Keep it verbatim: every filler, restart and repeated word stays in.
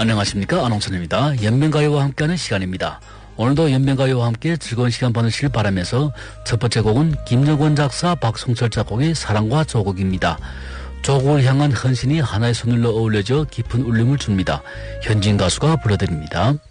안녕하십니까, 안홍천입니다. 연명가요와 함께하는 시간입니다. 오늘도 연명가요와 함께 즐거운 시간 보내시길 바라면서 첫 번째 곡은 김정권 작사, 박성철 작곡의 사랑과 조국입니다. 조국을 향한 헌신이 하나의 선율로 어울려져 깊은 울림을 줍니다. 현진 가수가 불러드립니다.